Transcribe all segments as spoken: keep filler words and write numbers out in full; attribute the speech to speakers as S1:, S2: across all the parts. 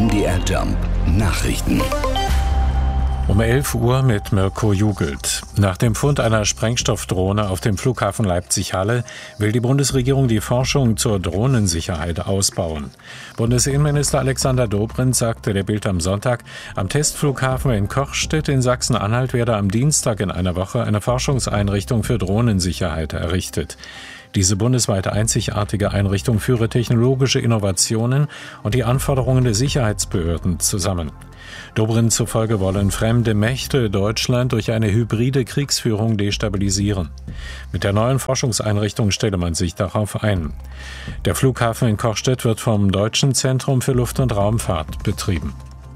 S1: M D R Jump Nachrichten.
S2: Um elf Uhr mit Mirko Jugelt. Nach dem Fund einer Sprengstoffdrohne auf dem Flughafen Leipzig-Halle will die Bundesregierung die Forschung zur Drohnensicherheit ausbauen. Bundesinnenminister Alexander Dobrindt sagte der Bild am Sonntag, am Testflughafen in Kochstedt in Sachsen-Anhalt werde am Dienstag in einer Woche eine Forschungseinrichtung für Drohnensicherheit errichtet. Diese bundesweit einzigartige Einrichtung führe technologische Innovationen und die Anforderungen der Sicherheitsbehörden zusammen. Dobrindt zufolge wollen fremde Mächte Deutschland durch eine hybride Kriegsführung destabilisieren. Mit der neuen Forschungseinrichtung stelle man sich darauf ein. Der Flughafen in Kochstedt wird vom Deutschen Zentrum für Luft- und Raumfahrt betrieben.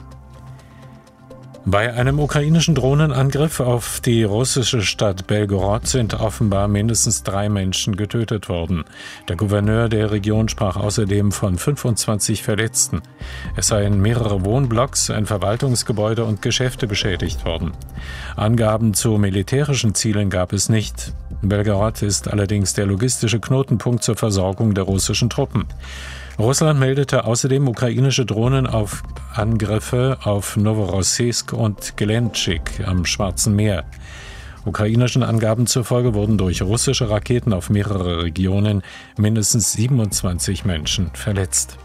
S2: Bei einem ukrainischen Drohnenangriff auf die russische Stadt Belgorod sind offenbar mindestens drei Menschen getötet worden. Der Gouverneur der Region sprach außerdem von fünfundzwanzig Verletzten. Es seien mehrere Wohnblocks, ein Verwaltungsgebäude und Geschäfte beschädigt worden. Angaben zu militärischen Zielen gab es nicht. Belgorod ist allerdings der logistische Knotenpunkt zur Versorgung der russischen Truppen. Russland meldete außerdem ukrainische Drohnenangriffe auf Novorossiysk und Gelendzhik am Schwarzen Meer. Ukrainischen Angaben zufolge wurden durch russische Raketen auf mehrere Regionen mindestens siebenundzwanzig Menschen verletzt.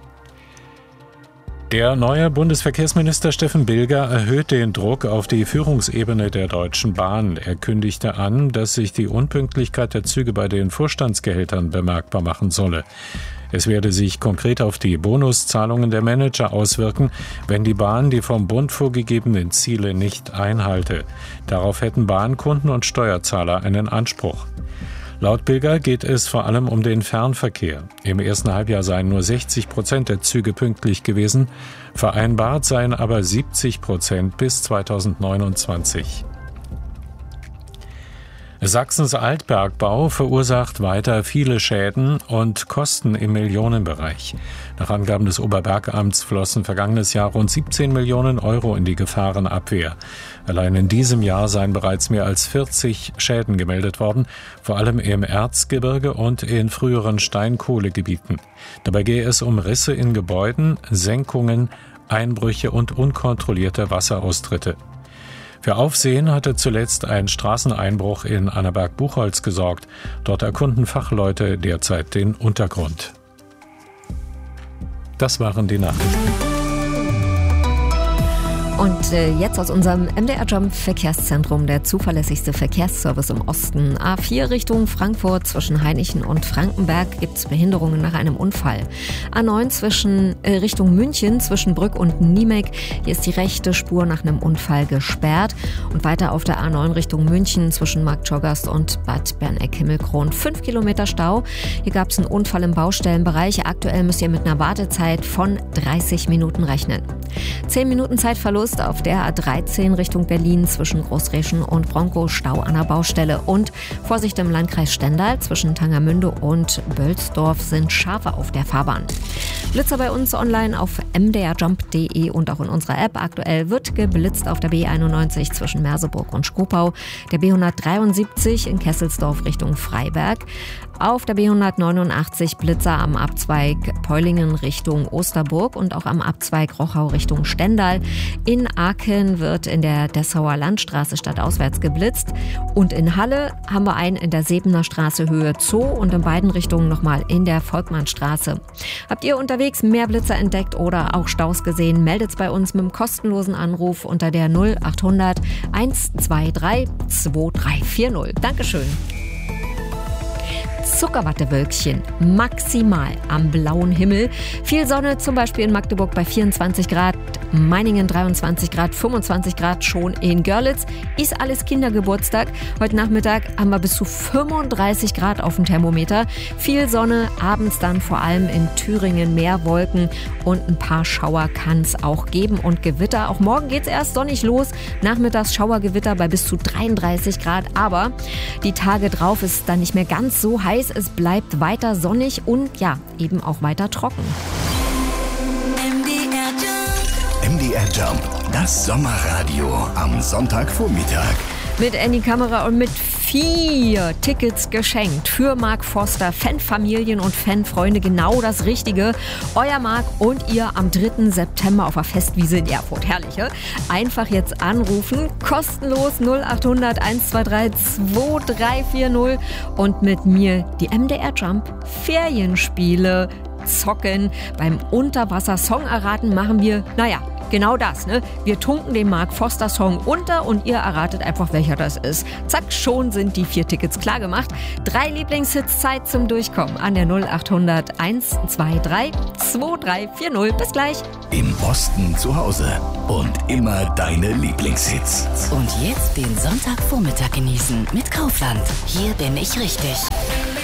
S2: Der neue Bundesverkehrsminister Steffen Bilger erhöht den Druck auf die Führungsebene der Deutschen Bahn. Er kündigte an, dass sich die Unpünktlichkeit der Züge bei den Vorstandsgehältern bemerkbar machen solle. Es werde sich konkret auf die Bonuszahlungen der Manager auswirken, wenn die Bahn die vom Bund vorgegebenen Ziele nicht einhalte. Darauf hätten Bahnkunden und Steuerzahler einen Anspruch. Laut Bilger geht es vor allem um den Fernverkehr. Im ersten Halbjahr seien nur sechzig Prozent der Züge pünktlich gewesen, vereinbart seien aber siebzig Prozent bis zweitausendneunundzwanzig. Sachsens Altbergbau verursacht weiter viele Schäden und Kosten im Millionenbereich. Nach Angaben des Oberbergamts flossen vergangenes Jahr rund siebzehn Millionen Euro in die Gefahrenabwehr. Allein in diesem Jahr seien bereits mehr als vierzig Schäden gemeldet worden, vor allem im Erzgebirge und in früheren Steinkohlegebieten. Dabei gehe es um Risse in Gebäuden, Senkungen, Einbrüche und unkontrollierte Wasseraustritte. Für Aufsehen hatte zuletzt ein Straßeneinbruch in Annaberg-Buchholz gesorgt. Dort erkunden Fachleute derzeit den Untergrund. Das waren die Nachrichten.
S3: Und äh, jetzt aus unserem M D R Jump Verkehrszentrum, der zuverlässigste Verkehrsservice im Osten. A vier Richtung Frankfurt zwischen Hainichen und Frankenberg gibt es Behinderungen nach einem Unfall. A neun zwischen, äh, Richtung München zwischen Brück und Niemek. Hier ist die rechte Spur nach einem Unfall gesperrt. Und weiter auf der A neun Richtung München zwischen Marktschorgast und Bad Berneck-Himmelkron. Fünf Kilometer Stau. Hier gab es einen Unfall im Baustellenbereich. Aktuell müsst ihr mit einer Wartezeit von dreißig Minuten rechnen. Zehn Minuten Zeitverlust auf der A dreizehn Richtung Berlin zwischen Großreschen und Bronco, Stau an der Baustelle. Und Vorsicht im Landkreis Stendal zwischen Tangermünde und Bölsdorf sind Schafe auf der Fahrbahn. Blitzer bei uns online auf m d r jump punkt d e und auch in unserer App. Aktuell wird geblitzt auf der B einundneunzig zwischen Merseburg und Schkopau, der B hundertdreiundsiebzig in Kesselsdorf Richtung Freiberg, auf der B hundertneunundachtzig Blitzer am Abzweig Peulingen Richtung Osterburg und auch am Abzweig Rochau Richtung Stendal. In Aachen wird in der Dessauer Landstraße stadtauswärts geblitzt und in Halle haben wir einen in der Sebener Straße Höhe Zoo und in beiden Richtungen nochmal in der Volkmannstraße. Habt ihr unterwegs mehr Blitzer entdeckt oder auch Staus gesehen? Meldet's bei uns mit einem kostenlosen Anruf unter der null achthundert hundertzweiundzwanzig zweiunddreißig vierzig. Dankeschön. Zuckerwattewölkchen, maximal am blauen Himmel. Viel Sonne, zum Beispiel in Magdeburg bei vierundzwanzig Grad, Meiningen dreiundzwanzig Grad, fünfundzwanzig Grad schon in Görlitz. Ist alles Kindergeburtstag. Heute Nachmittag haben wir bis zu fünfunddreißig Grad auf dem Thermometer. Viel Sonne, abends dann vor allem in Thüringen mehr Wolken und ein paar Schauer kann es auch geben und Gewitter. Auch morgen geht es erst sonnig los. Nachmittags Schauergewitter bei bis zu dreiunddreißig Grad. Aber die Tage drauf ist es dann nicht mehr ganz so heiß. Es bleibt weiter sonnig und ja, eben auch weiter trocken.
S1: M D R Jump, das Sommerradio am Sonntagvormittag.
S3: mit Annie Kamera und mit vier Tickets geschenkt für Mark Forster. Fanfamilien und Fanfreunde, genau das Richtige. Euer Mark und ihr am dritten September auf der Festwiese in Erfurt. Herrlich, ja? Einfach jetzt anrufen. Kostenlos null acht hundert eins zwei drei zwei drei vier null und mit mir die M D R Jump Ferienspiele zocken. Beim Unterwasser-Song erraten machen wir, naja, genau das, ne? Wir tunken den Mark Forster Song unter und ihr erratet einfach, welcher das ist. Zack, schon sind die vier Tickets klar gemacht. Drei Lieblingshits, Zeit zum Durchkommen an der null acht hundert eins zwei drei zwei drei vier null. Bis gleich.
S1: Im Osten zu Hause und immer deine Lieblingshits.
S4: Und jetzt den Sonntagvormittag genießen mit Kaufland. Hier bin ich richtig.